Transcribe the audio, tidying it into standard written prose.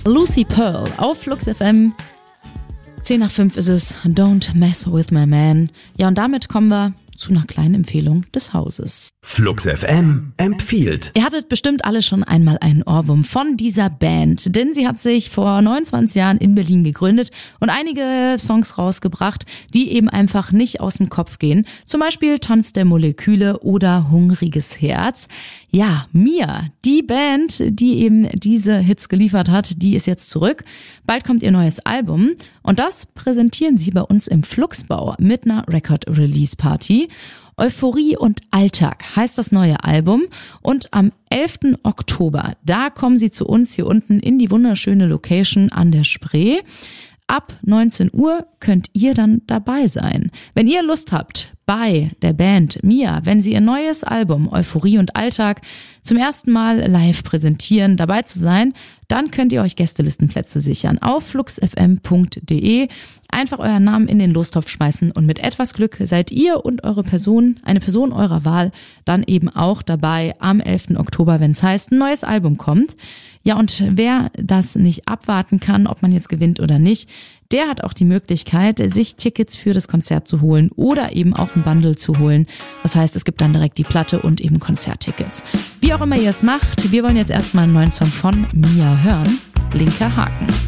Lucy Pearl auf Flux FM. 10:05 ist es. Don't mess with my man. Ja, und damit kommen wir zu einer kleinen Empfehlung des Hauses. Flux FM empfiehlt. Ihr hattet bestimmt alle schon einmal einen Ohrwurm von dieser Band, denn sie hat sich vor 29 Jahren in Berlin gegründet und einige Songs rausgebracht, die eben einfach nicht aus dem Kopf gehen. Zum Beispiel Tanz der Moleküle oder Hungriges Herz. Ja, Mia, die Band, die eben diese Hits geliefert hat, die ist jetzt zurück. Bald kommt ihr neues Album und das präsentieren sie bei uns im Fluxbau mit einer Record-Release-Party. Euphorie und Alltag heißt das neue Album und am 11. Oktober, da kommen sie zu uns hier unten in die wunderschöne Location an der Spree. Ab 19 Uhr könnt ihr dann dabei sein. Wenn ihr Lust habt, bei der Band Mia, wenn sie ihr neues Album Euphorie und Alltag zum ersten Mal live präsentieren, dabei zu sein, dann könnt ihr euch Gästelistenplätze sichern auf fluxfm.de. Einfach euren Namen in den Lostopf schmeißen und mit etwas Glück seid ihr und eure Person, eine Person eurer Wahl, dann eben auch dabei am 11. Oktober, wenn es heißt, ein neues Album kommt. Ja, und wer das nicht abwarten kann, ob man jetzt gewinnt oder nicht, der hat auch die Möglichkeit, sich Tickets für das Konzert zu holen oder eben auch ein Bundle zu holen. Das heißt, es gibt dann direkt die Platte und eben Konzerttickets. Wie auch immer ihr es macht, wir wollen jetzt erstmal einen neuen Song von Mia hören. Linker Haken.